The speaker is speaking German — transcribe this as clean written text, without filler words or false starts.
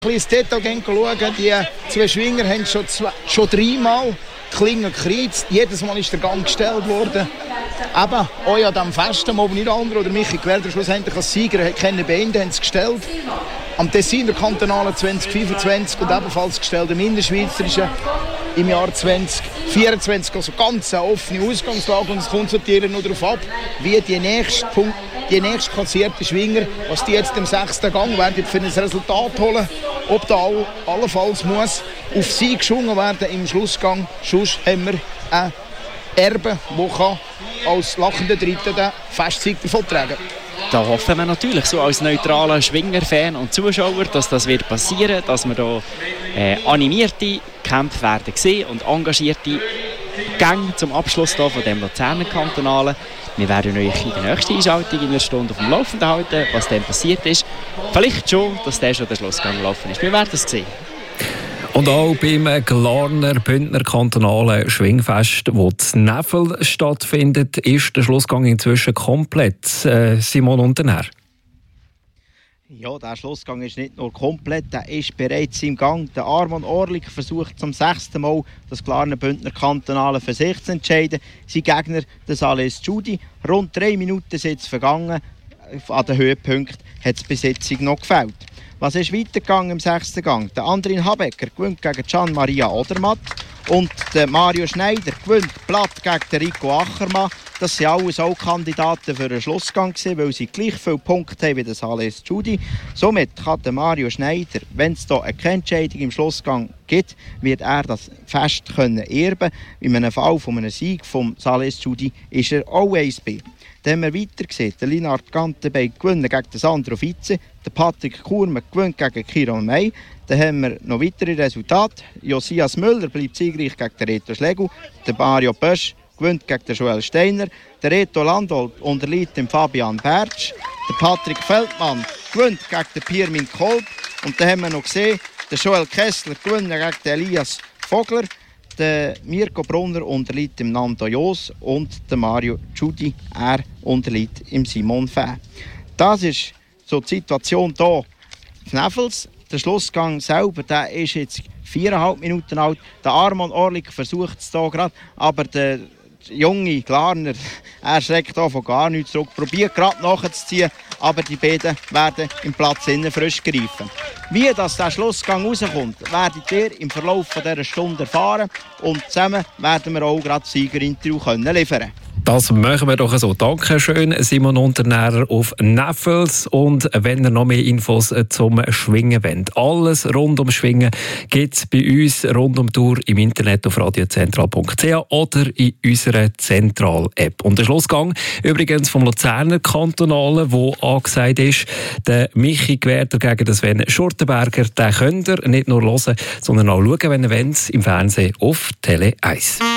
Ins Detail schauen, die zwei Schwinger haben schon dreimal Klingen gekreuzt. Jedes Mal ist der Gang gestellt worden. Eben, auch an diesem festen Mal, wo nicht andere oder Michi Gwelder schlussendlich als Sieger keine Beine haben sie gestellt. Am Tessiner Kantonalen 2025 und ebenfalls gestellt im Innerschweizerischen im Jahr 2024. Also ganz eine offene Ausgangslage und es kommt sortieren nur darauf ab, wie die nächst klassierte Schwinger, was die jetzt im 6. Gang werden für ein Resultat holen, ob da allenfalls muss auf sie geschwungen werden im Schlussgang. Sonst haben wir einen Erben, der als lachender Dritter den Festsieg davontragen kann. Da hoffen wir natürlich so als neutraler Schwinger-Fan und Zuschauer, dass das wird passieren, dass wir da animierte Kämpfe werden sehen und engagierte Gänge zum Abschluss von dem Luzerner Kantonalen. Wir werden euch in der nächsten Einschaltung in einer Stunde auf dem Laufenden halten, was dann passiert ist. Vielleicht schon, dass der schon der Schlussgang gelaufen ist. Wir werden es sehen. Und auch beim Glarner Bündner Kantonalen Schwingfest, das in Neffel stattfindet, ist der Schlussgang inzwischen komplett. Simon Unternähr. Ja, der Schlussgang ist nicht nur komplett, der ist bereits im Gang. Der Armand Orlik versucht zum 6. Mal das Glarner Bündner Kantonale für sich zu entscheiden. Sein Gegner, der Sales Judy. Rund 3 Minuten sind jetzt vergangen. An den Höhepunkt hat es bis jetzt noch gefällt. Was ist weitergegangen im 6. Gang? Der Andrin Habecker gewinnt gegen Gian Maria Odermatt und der Mario Schneider gewinnt platt gegen den Rico Achermann. Das sind alles auch Kandidaten für einen Schlussgang gewesen, weil sie gleich viele Punkte haben wie der Sales Judy. Somit kann der Mario Schneider, wenn es hier eine Entscheidung im Schlussgang gibt, wird er das Fest erben können. In einem Fall von einem Sieg vom Sales Judy ist er auch 1B. Dann haben wir weiter gesehen, der Linard Gantenbein gewinnt gegen den Sandro Vize, der Patrick Kurme gewinnt gegen Kiron May. Dann haben wir noch weitere Resultate. Josias Müller bleibt siegreich gegen den Reto Schlegel, der Mario Bösch gewinnt gegen den Joel Steiner, der Reto Landolt unterliegt dem Fabian Bertsch, der Patrick Feldmann gewinnt gegen den Pirmin Kolb und dann haben wir noch gesehen, der Joel Kessler gewinnt gegen den Elias Vogler. Der Mirko Brunner unterliegt dem Nando Jos und der Mario Giudi, er unterliegt im Simon Fäh. Das ist so die Situation hier in Neffels. Der Schlussgang selber, der ist jetzt 4,5 Minuten alt. Der Armand Orlik versucht es hier gerade, aber der junge Glarner, er schreckt hier von gar nichts zurück, probiert gerade nachzuziehen, aber die beiden werden im Platz innen frisch greifen. Wie das der Schlussgang rauskommt, werdet ihr im Verlauf dieser Stunde erfahren und zusammen werden wir auch gerade Siegerinterview liefern können. Das machen wir doch so. Dankeschön, Simon Unternährer auf Neffels. Und wenn ihr noch mehr Infos zum Schwingen wollt, alles rund ums Schwingen gibt es bei uns rund um die Tour im Internet auf radiozentral.ch oder in unserer Zentral-App. Und der Schlussgang übrigens vom Luzerner Kantonalen, wo angesagt ist, der Michi Gwelder gegen den Sven Schurtenberger, den könnt ihr nicht nur hören, sondern auch schauen, wenn ihr wollt, im Fernsehen auf Tele 1.